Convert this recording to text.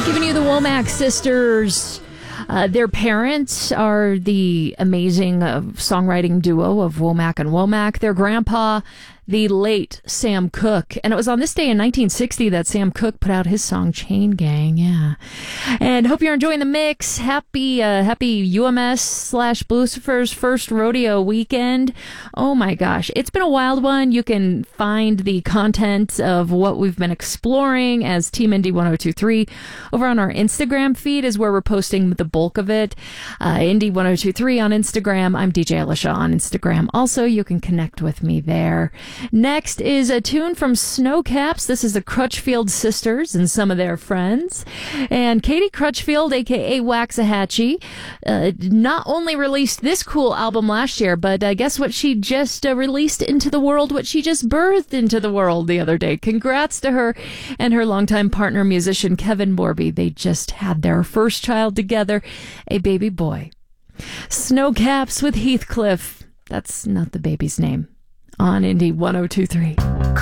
Giving you the Womack sisters. Their parents are the amazing songwriting duo of Womack and Womack. Their grandpa, the late Sam Cooke. And it was on this day in 1960 that Sam Cooke put out his song Chain Gang. Yeah. And hope you're enjoying the mix. Happy UMS/Blucifer's first rodeo weekend. Oh my gosh. It's been a wild one. You can find the content of what we've been exploring as Team Indy 1023 over on our Instagram feed is where we're posting the bulk of it. Indy 1023 on Instagram. I'm DJ Alicia on Instagram. Also, you can connect with me there. Next is a tune from Snowcaps. This is the Crutchfield sisters and some of their friends. And Katie Crutchfield, a.k.a. Waxahachie, not only released this cool album last year, but guess what she just released into the world, what she just birthed into the world the other day. Congrats to her and her longtime partner, musician Kevin Morby. They just had their first child together, a baby boy. Snowcaps with Heathcliff. That's not the baby's name. On Indy 1023.